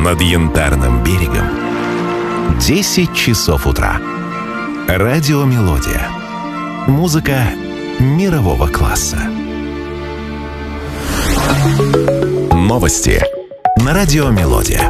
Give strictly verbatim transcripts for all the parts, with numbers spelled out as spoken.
Над Янтарным берегом десять часов утра. Радиомелодия. Музыка мирового класса. Новости на Радиомелодия.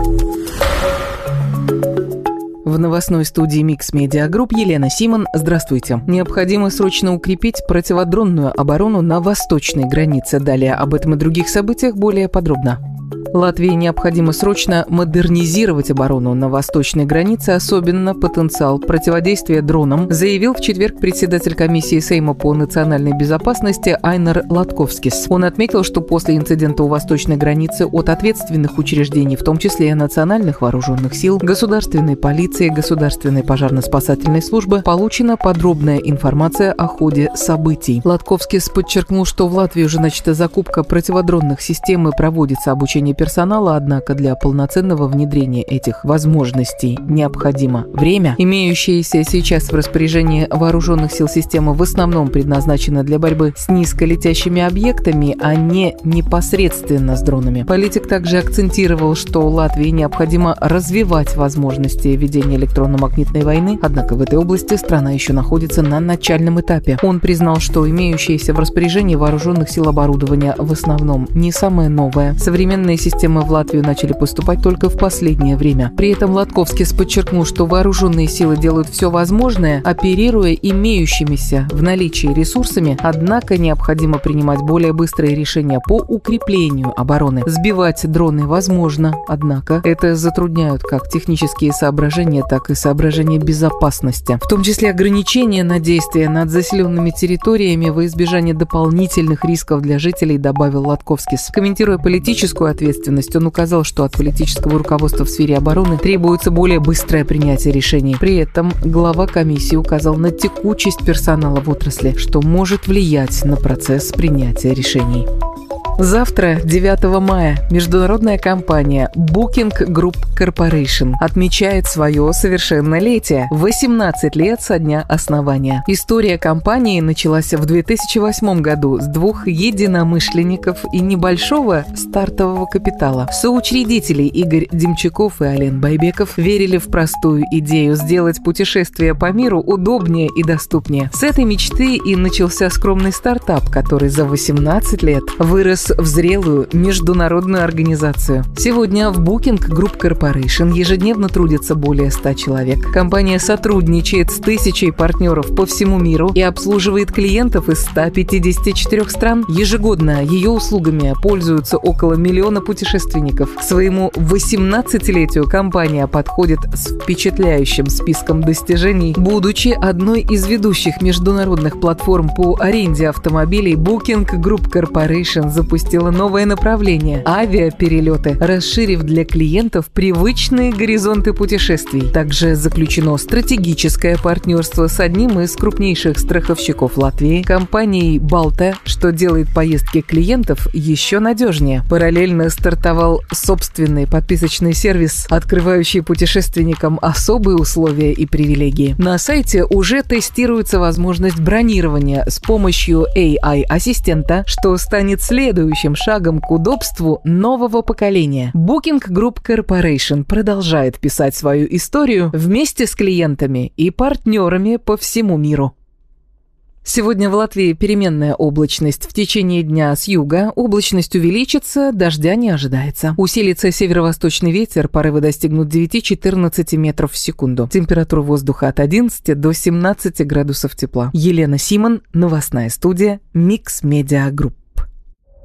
В новостной студии Микс Медиа Групп Елена Симон. Здравствуйте. Необходимо срочно укрепить противодронную оборону на восточной границе. Далее об этом и других событиях более подробно. Латвии необходимо срочно модернизировать оборону на восточной границе, особенно потенциал противодействия дронам, заявил в четверг председатель комиссии Сейма по национальной безопасности Айнар Латковскис. Он отметил, что после инцидента у восточной границы от ответственных учреждений, в том числе и национальных вооруженных сил, государственной полиции, государственной пожарно-спасательной службы, получена подробная информация о ходе событий. Латковскис подчеркнул, что в Латвии уже начата закупка противодронных систем и проводится обучение персонала, однако для полноценного внедрения этих возможностей необходимо время. Имеющиеся сейчас в распоряжении вооруженных сил системы в основном предназначены для борьбы с низколетящими объектами, а не непосредственно с дронами. Политик также акцентировал, что Латвии необходимо развивать возможности ведения электронно-магнитной войны, однако в этой области страна еще находится на начальном этапе. Он признал, что имеющееся в распоряжении вооруженных сил оборудование в основном не самое новое. Современные системы Системы в Латвию начали поступать только в последнее время. При этом Латковскис подчеркнул, что вооруженные силы делают все возможное, оперируя имеющимися в наличии ресурсами, однако необходимо принимать более быстрые решения по укреплению обороны. Сбивать дроны возможно, однако это затрудняют как технические соображения, так и соображения безопасности, в том числе ограничения на действия над заселенными территориями во избежание дополнительных рисков для жителей, добавил Латковскис. Комментируя политическую ответственность, он указал, что от политического руководства в сфере обороны требуется более быстрое принятие решений. При этом глава комиссии указал на текучесть персонала в отрасли, что может влиять на процесс принятия решений. Завтра, девятого мая, международная компания Booking Group Corporation отмечает свое совершеннолетие – восемнадцать лет со дня основания. История компании началась в две тысячи восьмом году с двух единомышленников и небольшого стартового капитала. Соучредители Игорь Демчаков и Ален Байбеков верили в простую идею сделать путешествие по миру удобнее и доступнее. С этой мечты и начался скромный стартап, который за восемнадцать лет вырос в зрелую международную организацию. Сегодня в Booking Group Corporation ежедневно трудится более ста человек. Компания сотрудничает с тысячей партнеров по всему миру и обслуживает клиентов из ста пятидесяти четырёх стран. Ежегодно ее услугами пользуются около миллиона путешественников. К своему восемнадцатилетию компания подходит с впечатляющим списком достижений. Будучи одной из ведущих международных платформ по аренде автомобилей, Booking Group Corporation запустила запустила новое направление – авиаперелеты, расширив для клиентов привычные горизонты путешествий. Также заключено стратегическое партнерство с одним из крупнейших страховщиков Латвии – компанией «Балта», что делает поездки клиентов еще надежнее. Параллельно стартовал собственный подписочный сервис, открывающий путешественникам особые условия и привилегии. На сайте уже тестируется возможность бронирования с помощью эй ай-ассистента, что станет следующим шагом к удобству нового поколения. Booking Group Corporation продолжает писать свою историю вместе с клиентами и партнерами по всему миру. Сегодня в Латвии переменная облачность. В течение дня с юга облачность увеличится, дождя не ожидается. Усилится северо-восточный ветер, порывы достигнут девяти-четырнадцати метров в секунду. Температура воздуха от одиннадцати до семнадцати градусов тепла. Елена Симон, новостная студия Микс Медиа Групп.